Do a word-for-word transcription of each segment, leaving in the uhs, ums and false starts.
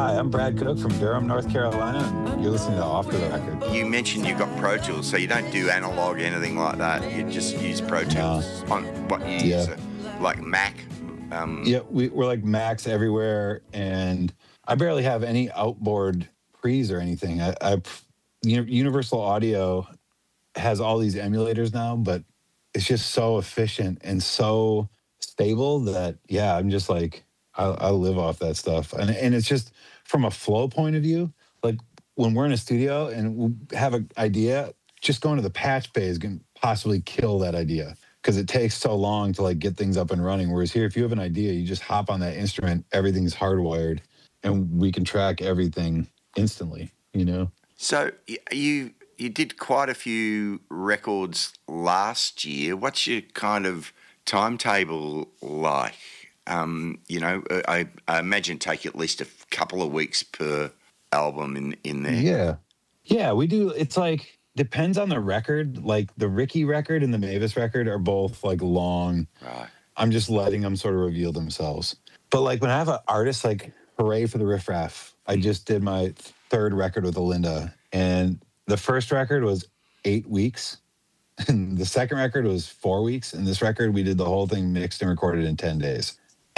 Hi, I'm Brad Cook from Durham, North Carolina, and you're listening to Off to the Record. You mentioned you've got Pro Tools, so you don't do analog, anything like that. You just use Pro Tools no. on what you yeah. use, uh, like Mac. Um, yeah, we, we're like Macs everywhere, and I barely have any outboard pre's or anything. I, I Universal Audio has all these emulators now, but it's just so efficient and so stable that, yeah, I'm just like, I, I live off that stuff. And and it's just from a flow point of view, like when we're in a studio and we have an idea, just going to the patch bay is going to possibly kill that idea because it takes so long to like get things up and running. Whereas here, if you have an idea, you just hop on that instrument, everything's hardwired, and we can track everything instantly, you know? So you you did quite a few records last year. What's your kind of timetable like? Um, you know, I, I imagine take at least a couple of weeks per album in, in there. Yeah. Yeah, we do. It's like, depends on the record. Like the Ricky record and the Mavis record are both like long. Right. I'm just letting them sort of reveal themselves. But like when I have an artist like Hooray for the Riff Raff, I just did my third record with Alinda. And the first record was eight weeks. And the second record was four weeks. And this record, we did the whole thing mixed and recorded in ten days.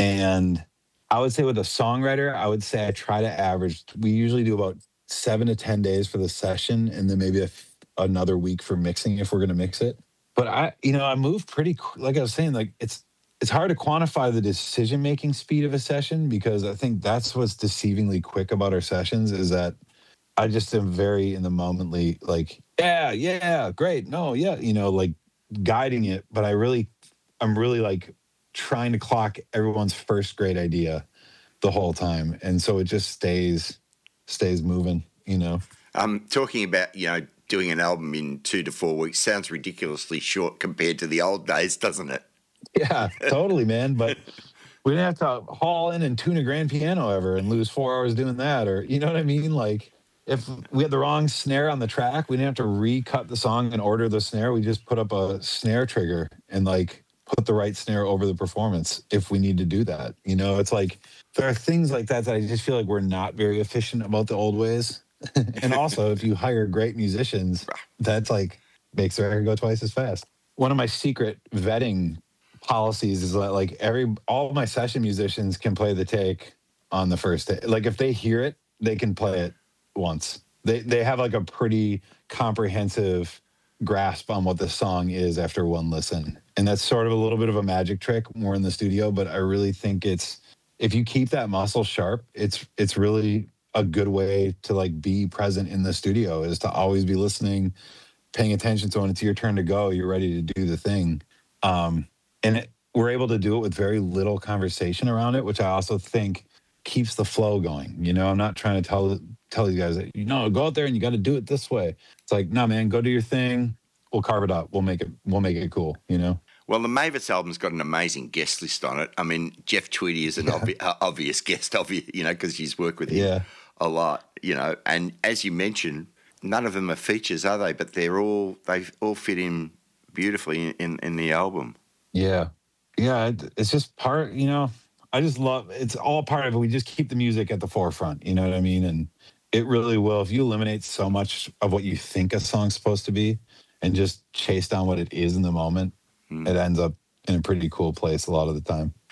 And I would say with a songwriter, I would say I try to average, we usually do about seven to ten days for the session and then maybe a, another week for mixing if we're going to mix it. But I, you know, I move pretty, like I was saying, like it's, it's hard to quantify the decision-making speed of a session because I think that's what's deceivingly quick about our sessions is that I just am very in the momently like, yeah, yeah, great. No, yeah, you know, like guiding it. But I really, I'm really like, trying to clock everyone's first great idea the whole time. And so it just stays stays moving, you know. Um, talking about, you know, doing an album in two to four weeks sounds ridiculously short compared to the old days, doesn't it? Yeah, totally, man. But we didn't have to haul in and tune a grand piano ever and lose four hours doing that. Or, you know what I mean? Like, if we had the wrong snare on the track, we didn't have to recut the song and order the snare. We just put up a snare trigger and, like, put the right snare over the performance if we need to do that. You know, it's like there are things like that that I just feel like we're not very efficient about the old ways. And also, if you hire great musicians, that's like makes the record go twice as fast. One of my secret vetting policies is that like every all of my session musicians can play the take on the first day. Like if they hear it, they can play it once. They they have like a pretty comprehensive grasp on what the song is after one listen. And that's sort of a little bit of a magic trick when we're in the studio, but I really think it's, if you keep that muscle sharp, it's it's really a good way to like be present in the studio is to always be listening, paying attention. So when it's your turn to go, you're ready to do the thing. Um, and it, we're able to do it with very little conversation around it, which I also think keeps the flow going. You know, I'm not trying to tell tell you guys that, you know, go out there and you got to do it this way. It's like, no, man, go do your thing. We'll carve it up. We'll make it. We'll make it cool. You know. Well, the Mavis album's got an amazing guest list on it. I mean, Jeff Tweedy is an yeah. obvi- uh, obvious guest, obvious, you know, because he's worked with him yeah. a lot. You know, and as you mentioned, none of them are features, are they? But they're all they all fit in beautifully in, in, in the album. Yeah, yeah. It's just part. You know, I just love. It's all part of it. We just keep the music at the forefront. You know what I mean? And it really will. If you eliminate so much of what you think a song's supposed to be, and just chase down what it is in the moment, mm. it ends up in a pretty cool place a lot of the time.